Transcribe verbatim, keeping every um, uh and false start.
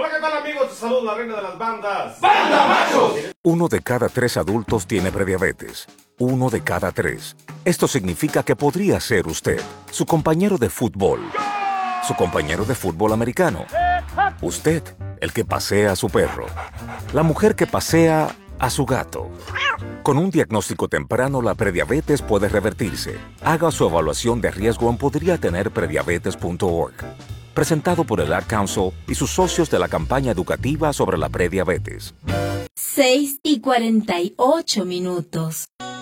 Hola, ¿qué tal, amigos? Te saludo la reina de las bandas. ¡Banda Machos! Uno de cada tres adultos tiene prediabetes. Uno de cada tres. Esto significa que podría ser usted, su compañero de fútbol, su compañero de fútbol americano, usted, el que pasea a su perro, la mujer que pasea a su gato. Con un diagnóstico temprano, la prediabetes puede revertirse. Haga su evaluación de riesgo en podría tener prediabetes punto org. Presentado por el Ad Council y sus socios de la campaña educativa sobre la prediabetes. seis y cuarenta y ocho minutos.